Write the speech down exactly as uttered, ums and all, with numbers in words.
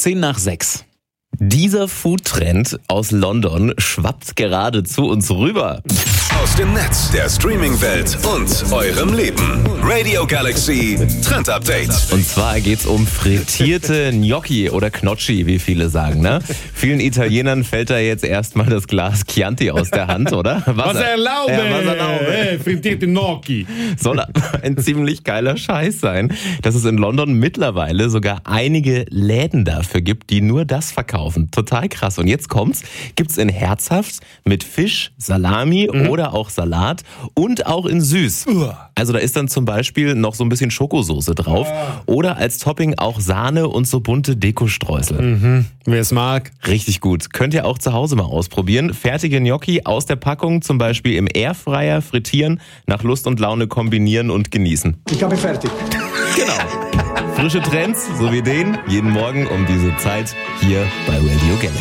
zehn nach sechs. Dieser Foodtrend aus London schwappt gerade zu uns rüber. Aus dem Netz, der Streaming-Welt und eurem Leben. Radio Galaxy Trend Update. Und zwar geht's um frittierte Gnocchi oder Gnocchi, wie viele sagen, ne? Vielen Italienern fällt da jetzt erstmal das Glas Chianti aus der Hand, oder? Was erlaube! Ja, was erlaube. Hey, frittierte Gnocchi. Soll ein ziemlich geiler Scheiß sein, dass es in London mittlerweile sogar einige Läden dafür gibt, die nur das verkaufen. Total krass. Und jetzt kommt's, gibt's in herzhaft mit Fisch, Salami mhm. oder auch Salat und auch in süß. Also da ist dann zum Beispiel noch so ein bisschen Schokosoße drauf oder als Topping auch Sahne und so bunte Dekostreusel. Mhm. Wer es mag. Richtig gut. Könnt ihr auch zu Hause mal ausprobieren. Fertige Gnocchi aus der Packung zum Beispiel im Airfryer frittieren, nach Lust und Laune kombinieren und genießen. Ich habe fertig. Genau. Frische Trends, so wie den, jeden Morgen um diese Zeit hier bei Radio Galaxy.